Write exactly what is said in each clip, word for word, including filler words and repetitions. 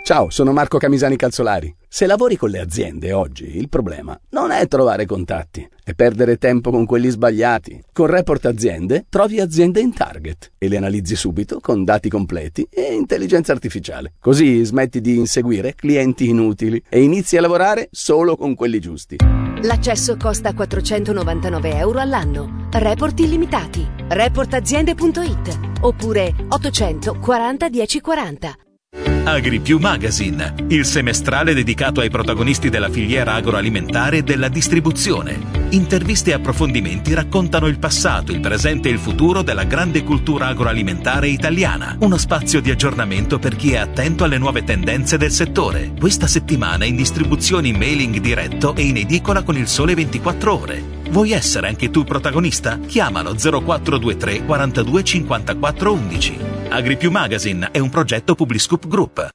Ciao, sono Marco Camisani Calzolari. Se lavori con le aziende oggi, il problema non è trovare contatti, è perdere tempo con quelli sbagliati. Con Report Aziende trovi aziende in target e le analizzi subito con dati completi e intelligenza artificiale. Così smetti di inseguire clienti inutili e inizi a lavorare solo con quelli giusti. L'accesso costa quattrocentonovantanove euro all'anno. Report illimitati. report aziende punto it oppure ottocento quaranta dieci quaranta. AgriPiù Magazine, il semestrale dedicato ai protagonisti della filiera agroalimentare e della distribuzione. Interviste e approfondimenti raccontano il passato, il presente e il futuro della grande cultura agroalimentare italiana. Uno spazio di aggiornamento per chi è attento alle nuove tendenze del settore. Questa settimana in distribuzione in mailing diretto e in edicola con Il Sole ventiquattro Ore. Vuoi essere anche tu protagonista? Chiamalo zero quattro due tre quarantadue cinquantaquattro undici. AgriPiù Magazine è un progetto Publiscoop Group.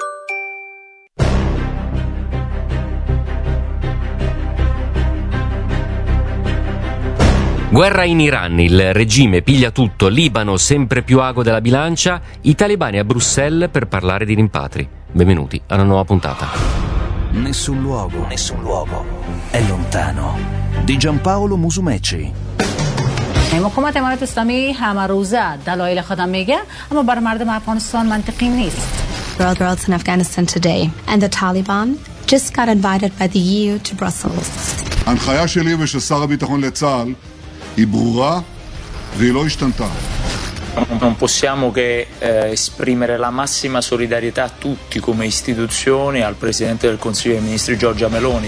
Guerra in Iran, il regime piglia tutto, Libano sempre più ago della bilancia, i talebani a Bruxelles per parlare di rimpatri. Benvenuti a una nuova puntata. Nessun luogo, nessun luogo è lontano. Di Giampaolo Musumeci. حکومت امارات اسلامی همه روزه دلایل خودم میگه اما بر مردم افغانستان منطقی نیست. Girl girls in Afghanistan today and the Taliban just got invited by the E U to Brussels. ההנחיה שלי ושל שר הביטחון לצה"ל היא ברורה והיא לא השתנתה. Non possiamo che eh, esprimere la massima solidarietà a tutti come istituzione, al Presidente del Consiglio dei Ministri Giorgia Meloni.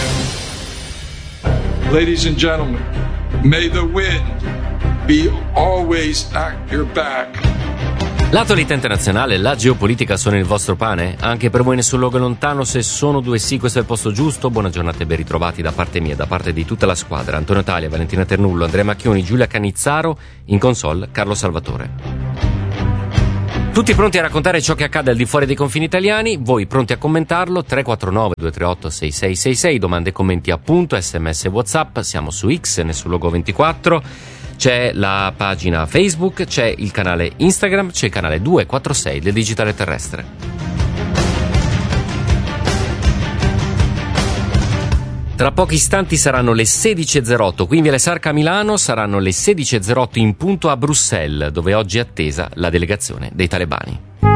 Ladies and gentlemen, may the wind be always at your back. L'attualità internazionale e la geopolitica sono il vostro pane? Anche per voi nessun luogo è lontano? Se sono due sì, questo è il posto giusto. Buona giornata e ben ritrovati da parte mia e da parte di tutta la squadra. Antonio Talia, Valentina Ternullo, Andrea Macchioni, Giulia Canizzaro, in console Carlo Salvatore. Tutti pronti a raccontare ciò che accade al di fuori dei confini italiani? Voi pronti a commentarlo? tre quattro nove due tre otto sei sei sei sei, domande e commenti appunto, sms e WhatsApp, siamo su X, nessun logo ventiquattro. C'è la pagina Facebook, c'è il canale Instagram, c'è il canale duecentoquarantasei del Digitale Terrestre. Tra pochi istanti saranno le sedici e zero otto qui in Viale Sarca a Milano, saranno le sedici e zero otto in punto a Bruxelles, dove oggi è attesa la delegazione dei talebani.